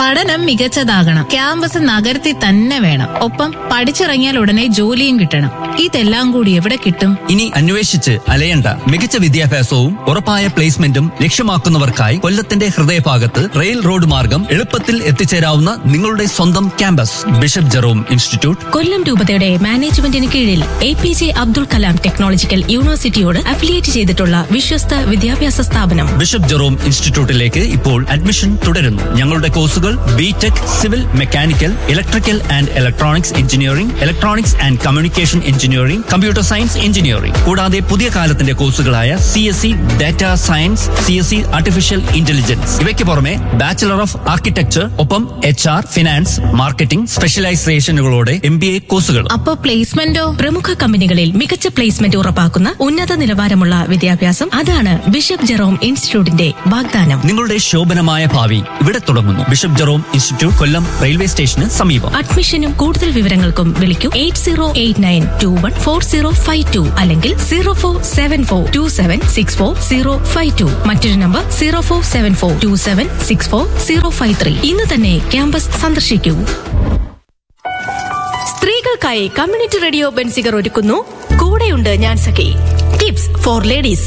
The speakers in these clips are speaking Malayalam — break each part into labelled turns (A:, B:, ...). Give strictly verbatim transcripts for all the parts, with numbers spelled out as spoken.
A: പഠനം മികച്ചതാകണം, ക്യാമ്പസ് നഗരത്തിൽ തന്നെ വേണം, ഒപ്പം പഠിച്ചിറങ്ങിയാൽ ഉടനെ ജോലിയും കിട്ടണം. ഇതെല്ലാം കൂടി എവിടെ കിട്ടും?
B: ഇനി അന്വേഷിച്ച് അലയണ്ട. മികച്ച വിദ്യാഭ്യാസവും ഉറപ്പായ പ്ലേസ്മെന്റും ലക്ഷ്യമാക്കുന്നവർക്കായി കൊല്ലത്തിന്റെ ഹൃദയഭാഗത്ത് റെയിൽ റോഡ് മാർഗം എളുപ്പത്തിൽ എത്തിച്ചേരാവുന്ന നിങ്ങളുടെ സ്വന്തം ക്യാമ്പസ് ബിഷപ്പ് ജെറോം ഇൻസ്റ്റിറ്റ്യൂട്ട്.
C: കൊല്ലം രൂപതയുടെ മാനേജ്മെന്റിന് കീഴിൽ A P J Abdul Kalam technological യൂണിവേഴ്സിറ്റിയോട് affiliate ചെയ്തിട്ടുള്ള വിശ്വസ്ത വിദ്യാഭ്യാസ സ്ഥാപനം
B: ബിഷപ്പ് ജെറോം ഇൻസ്റ്റിറ്റ്യൂട്ടിലേക്ക് ഇപ്പോൾ അഡ്മിഷൻ തുടരുന്നു. ഞങ്ങളുടെ കോഴ്സുകൾ BTech, civil, mechanical, electrical and electronics engineering, electronics and communication engineering, computer science engineering, കൂടാതെ പുതിയ കാലത്തിന്റെ കോഴ്സുകളായ C S C data science, C S C artificial intelligence. ഇവയ്ക്ക് പുറമെ ബാച്ചിലർ ഓഫ് ആർക്കിടെക്ചർ, ഒപ്പം H R, finance, marketing സ്പെഷ്യലൈസേഷനുകളോടെ M B A കോഴ്സുകൾ.
A: അപ്പോ പ്ലേസ്മെന്റോ?
C: പ്രമുഖ കമ്പനികളിൽ മികച്ച പ്ലേസ്മെന്റ് ഉറപ്പാക്കുന്ന ഉന്നത നിലവാരമുള്ള വിദ്യാഭ്യാസം. അതാണ് ബിഷപ്പ് ജെറോം ഇൻസ്റ്റിറ്റ്യൂട്ടിന്റെ വാഗ്ദാനം.
B: നിങ്ങളുടെ ശോഭനമായ ഭാവി ഇവിടെ തുടങ്ങുന്നു. ബിഷപ്പ് ജെറോം ഇൻസ്റ്റിറ്റ്യൂട്ട്, കൊല്ലം റെയിൽവേ സ്റ്റേഷന് സമീപം.
C: അഡ്മിഷനും കൂടുതൽ വിവരങ്ങൾക്കും വിളിക്കൂ eight zero eight nine to one four zero five to അല്ലെങ്കിൽ zero four seven four to seven six four zero five to. മറ്റൊരു number zero four seven four to seven six four zero five three. ഇന്ന് തന്നെ ക്യാമ്പസ് സന്ദർശിക്കൂ. സ്ത്രീകൾക്കായി കമ്മ്യൂണിറ്റി റേഡിയോ ബെൻസിഗർ ഒരുക്കുന്നു കൂടെയുണ്ട് ഞാൻ സഖി, ടിപ്സ് ഫോർ ലേഡീസ്.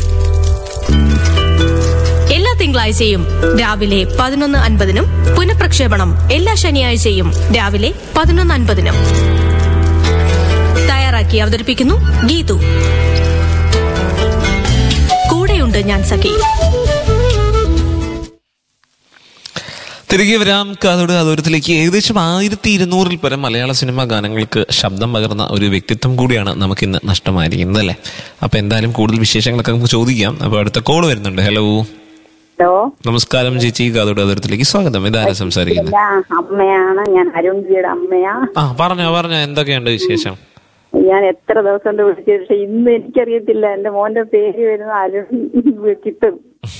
C: എല്ലാ തിങ്കളാഴ്ചയും രാവിലെ പതിനൊന്ന് അൻപതിനും പുനഃപ്രക്ഷേപണം എല്ലാ ശനിയാഴ്ചയും രാവിലെ പതിനൊന്ന് അൻപതിനും. തയ്യാറാക്കി അവതരിപ്പിക്കുന്നു ഗീതു. കൂടെയുണ്ട് ഞാൻ സഖി.
D: തിരികെ വരാം കാതോട് കാതോരത്തിലേക്ക്. ഏകദേശം ആയിരത്തി ഇരുന്നൂറിൽ പരം മലയാള സിനിമാ ഗാനങ്ങൾക്ക് ശബ്ദം പകർന്ന ഒരു വ്യക്തിത്വം കൂടിയാണ് നമുക്കിന്ന് നഷ്ടമായിരിക്കുന്നത് അല്ലേ? അപ്പൊ എന്തായാലും കൂടുതൽ വിശേഷങ്ങളൊക്കെ നമുക്ക് ചോദിക്കാം. അപ്പൊ അടുത്ത കോൾ വരുന്നുണ്ട്. ഹലോ
E: ഹലോ,
D: നമസ്കാരം ചേച്ചി, കാതോട് കാതോരത്തിലേക്ക് സ്വാഗതം. ഇതാരാ സംസാരിക്കുന്നത്?
E: അമ്മയാണ് ഞാൻ, അരുൺജിയുടെ അമ്മയാ.
D: ആ പറഞ്ഞോ പറഞ്ഞോ, എന്തൊക്കെയുണ്ട് വിശേഷം?
E: ഞാൻ എത്ര ദിവസം കൊണ്ട് വിളിച്ചു, പക്ഷെ ഇന്ന് എനിക്കറിയത്തില്ല എന്റെ മോന്റെ പേര് വരുന്ന അരുൺ കിട്ടും.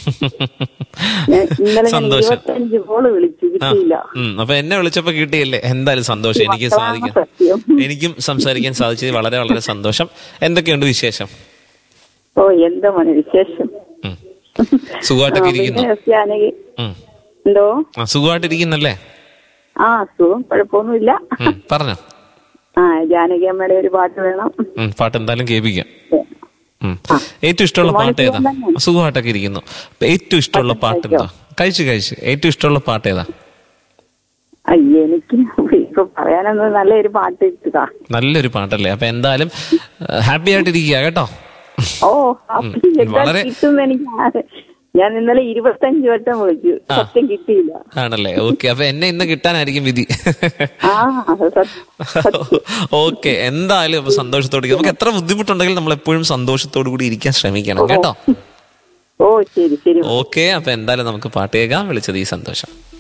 E: ഇന്നലെ ഞാൻ ഇരുപത്തഞ്ച് കോള് വിളിച്ചു, കിട്ടിയില്ല.
D: അപ്പൊ എന്നെ വിളിച്ചപ്പോ കിട്ടിയില്ലേ? എന്തായാലും സന്തോഷം. എനിക്ക് സാധിക്കും എനിക്കും സംസാരിക്കാൻ സാധിച്ചത് വളരെ വളരെ സന്തോഷം. എന്തൊക്കെയുണ്ട് വിശേഷം?
E: ഓ എന്താ മോനെ വിശേഷം?
D: സുഖമായിട്ടൊക്കെ ഇരിക്കുന്നു?
E: എന്തോ
D: സുഖമായിട്ടിരിക്കുന്നല്ലേ?
E: ആ സുഖം, കുഴപ്പമൊന്നുമില്ല.
D: പറഞ്ഞോ.
E: ആ ജാനകി അമ്മയുടെ ഒരു പാട്ട് വേണം.
D: പാട്ട് എന്തായാലും കേൾപ്പിക്കാം. ഏറ്റവും ഇഷ്ടമുള്ള പാട്ട് ഏതാ? സുഖമായിട്ടൊക്കെ ഇരിക്കുന്നു. ഏറ്റവും ഇഷ്ടമുള്ള പാട്ട് എന്താ? കഴിച്ചു കഴിച്ചു ഏറ്റവും ഇഷ്ടമുള്ള പാട്ട് ഏതാ?
E: എനിക്ക് ഇപ്പൊ പറയാനൊന്നും നല്ലൊരു പാട്ട് ഇട്ടതാ.
D: നല്ലൊരു പാട്ടല്ലേ? അപ്പൊ എന്തായാലും ഹാപ്പി ആയിട്ടിരിക്കുക കേട്ടോ.
E: ഓ വളരെ എനിക്ക്. ഞാൻ ഇന്നലെ ഇരുപത്തഞ്ച് വട്ടം വിളിച്ചു, സത്യം കിട്ടിയില്ല.
D: ആണല്ലേ? ഓക്കെ, അപ്പൊ എന്നെ ഇന്ന് കിട്ടാനായിരിക്കും വിധി. ഓക്കെ, എന്തായാലും സന്തോഷത്തോടെ. നമുക്ക് എത്ര ബുദ്ധിമുട്ടുണ്ടെങ്കിലും നമ്മൾ എപ്പോഴും സന്തോഷത്തോടു കൂടി ഇരിക്കാൻ ശ്രമിക്കണം കേട്ടോ.
E: ഓ ശരി ശരി.
D: ഓക്കെ, അപ്പൊ എന്തായാലും നമുക്ക് പാട്ട് കേൾക്കാം. വിളിച്ചത് ഈ സന്തോഷം.